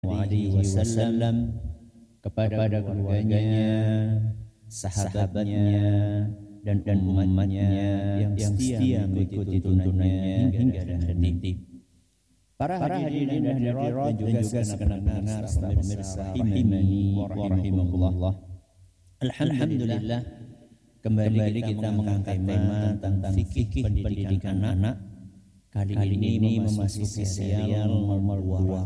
alaihi wasallam kepada keluarganya, sahabatnya, dan umatnya yang setia mengikuti tuntunannya hingga akhir nanti. Para hadirin dan hadirat dan juga segenap pendengar pemirsa rahimani wa rahimakumullah. Alhamdulillah kembali kita mengangkat tema tentang fikih pendidikan anak. Kali ini memasuki serial nomor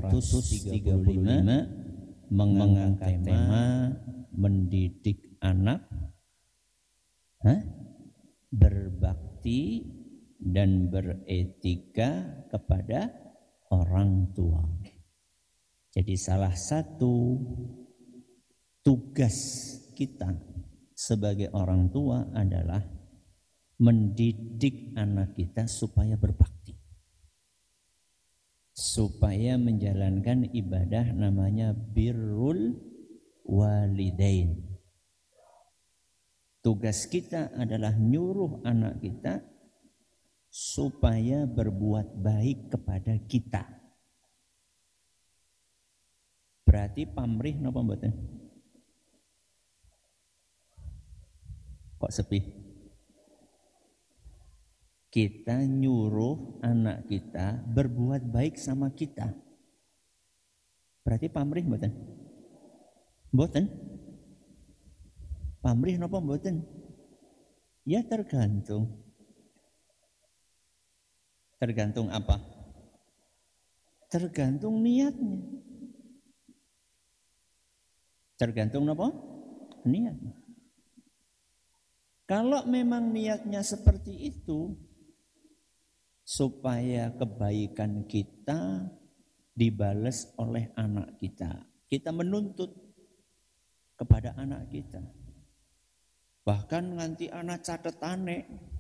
235 mengangkat tema mendidik anak berbakti dan beretika kepada orang tua. Jadi salah satu tugas kita sebagai orang tua adalah mendidik anak kita supaya berbakti, supaya menjalankan ibadah namanya birrul walidain. Tugas kita adalah nyuruh anak kita supaya berbuat baik kepada kita. Berarti pamrih napa mboten? Kok sepi? Kita nyuruh anak kita berbuat baik sama kita. Berarti pamrih mboten? Mboten? Pamrih napa mboten? Ya tergantung. Tergantung apa? Tergantung niatnya. Tergantung apa? Niatnya. Kalau memang niatnya seperti itu, supaya kebaikan kita dibalas oleh anak kita. Kita menuntut kepada anak kita. Bahkan nganti anak catetane,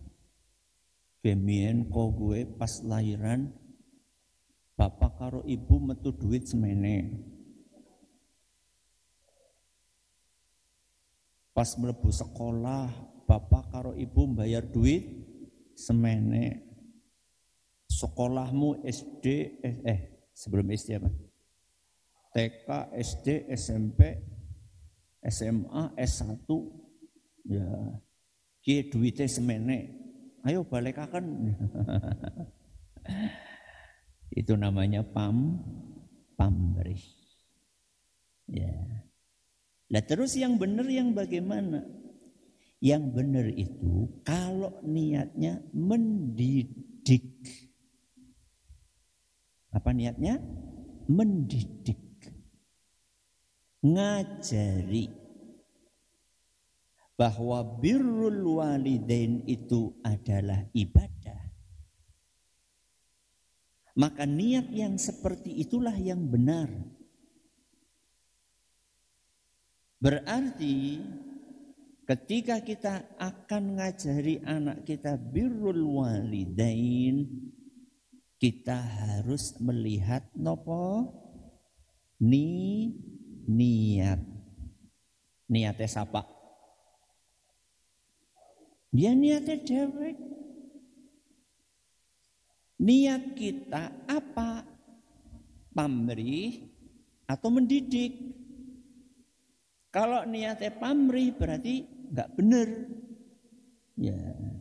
gemien ko gue pas lahiran, bapak karo ibu metu duit semene. Pas mlebu sekolah, bapak karo ibu bayar duit semene. Sekolahmu SD, sebelum SD apa? TK, SD, SMP, SMA, S1, ya, ki duitnya semene. Ayo balekaken. Itu namanya pamrih. Ya. Lah terus yang benar yang bagaimana? Yang benar itu kalau niatnya mendidik. Apa niatnya? Mendidik. Ngajari bahwa birrul walidain itu adalah ibadah. Maka niat yang seperti itulah yang benar. Berarti ketika kita akan ngajari anak kita birrul walidain, kita harus melihat nopo niat. Niatnya siapa? Dia niatnya dewek. Niat kita apa? Pamrih atau mendidik? Kalau niatnya pamrih berarti enggak benar. Ya.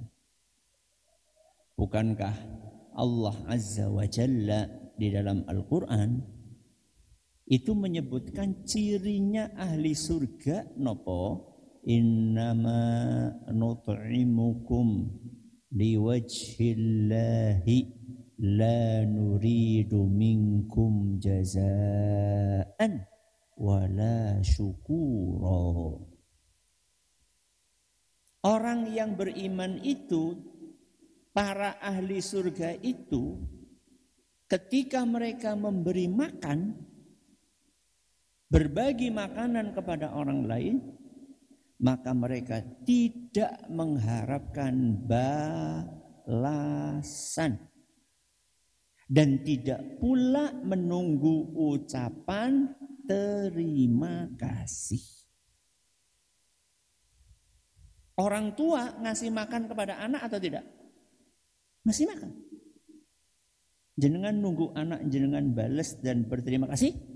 Bukankah Allah Azza wa Jalla di dalam Al-Quran itu menyebutkan cirinya ahli surga nopo? Innama nut'imukum liwajhillahi la nuridu minkum jazaan wala syukura. Orang yang beriman itu, para ahli surga itu, ketika mereka memberi makan, berbagi makanan kepada orang lain, maka mereka tidak mengharapkan balasan dan tidak pula menunggu ucapan terima kasih. Orang tua ngasih makan kepada anak atau tidak? Ngasih makan. Jenengan nunggu anak jenengan balas dan berterima kasih?